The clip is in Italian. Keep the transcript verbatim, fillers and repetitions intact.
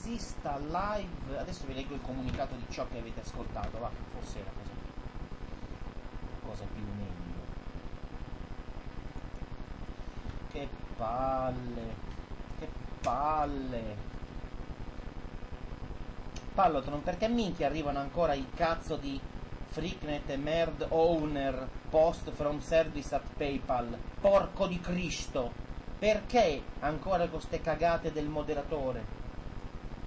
esista live. Adesso vi leggo il comunicato di ciò che avete ascoltato, va, forse è la cosa, la cosa più meglio. Che palle, che palle. Pallotron, perché minchia arrivano ancora i cazzo di Freaknet e Merd Owner post from service at PayPal? Porco di Cristo! Perché ancora con ste cagate del moderatore?